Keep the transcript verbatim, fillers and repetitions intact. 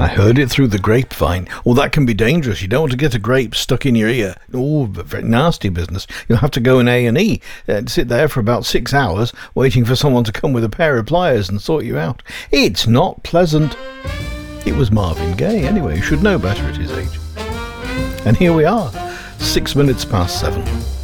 I heard it through the grapevine. Oh, that can be dangerous. You don't want to get a grape stuck in your ear. Oh, very nasty business. You'll have to go in A and E and sit there for about six hours waiting for someone to come with a pair of pliers and sort you out. It's not pleasant. It was Marvin Gaye, anyway. You should know better at his age. And here we are, six minutes past seven.